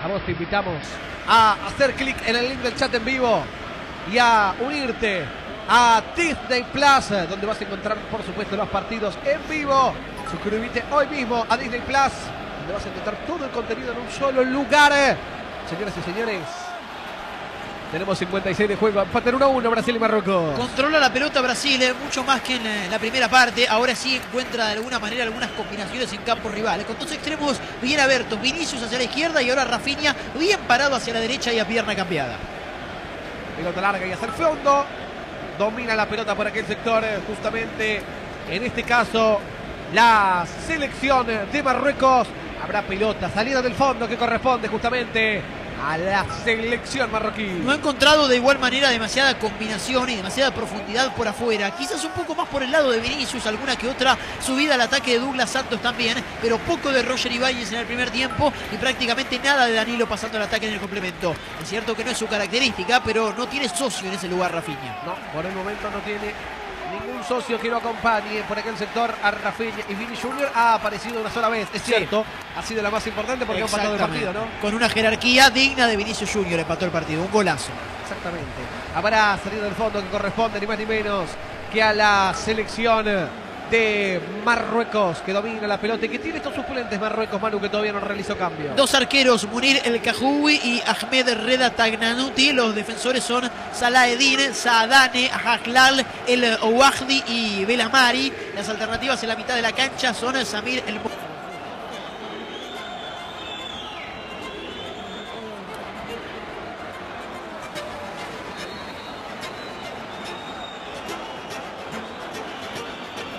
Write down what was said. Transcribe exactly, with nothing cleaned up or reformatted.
A vos te invitamos a hacer clic en el link del chat en vivo y a unirte a Disney Plus, donde vas a encontrar, por supuesto, los partidos en vivo. Suscríbete hoy mismo a Disney Plus, donde vas a encontrar todo el contenido en un solo lugar. Señoras y señores, tenemos cincuenta y seis de juego. Empatan uno a uno Brasil y Marruecos. Controla la pelota Brasil, eh, mucho más que en la, en la primera parte. Ahora sí encuentra de alguna manera algunas combinaciones en campos rivales. Con dos extremos bien abiertos. Vinicius hacia la izquierda y ahora Rafinha bien parado hacia la derecha y a pierna cambiada. Pelota larga y hacia el fondo. Domina la pelota por aquel sector. Justamente en este caso la selección de Marruecos. Habrá pelota, salida del fondo que corresponde justamente a la selección marroquí. No ha encontrado de igual manera demasiada combinación y demasiada profundidad por afuera. Quizás un poco más por el lado de Vinicius, alguna que otra subida al ataque de Douglas Santos también, pero poco de Roger Ibáñez en el primer tiempo y prácticamente nada de Danilo pasando el ataque en el complemento. Es cierto que no es su característica, pero no tiene socio en ese lugar Rafinha. No, por el momento no tiene ningún socio que lo acompañe por aquel sector a Rafinha. Y Vini Junior ha aparecido una sola vez, es sí. cierto, ha sido la más importante porque ha empatado el partido, ¿no? Con una jerarquía digna de Vinicius Junior empató el partido, un golazo. Exactamente. Habrá salido del fondo que corresponde ni más ni menos que a la selección de Marruecos, que domina la pelota y que tiene estos suplentes Marruecos, Manu, que todavía no realizó cambio. Dos arqueros, Munir El Kahoui y Ahmed Reda Tagnanuti. Los defensores son Salaheddine, Saadane, Haklal, El Ouahdi y Belamari. Las alternativas en la mitad de la cancha son Samir El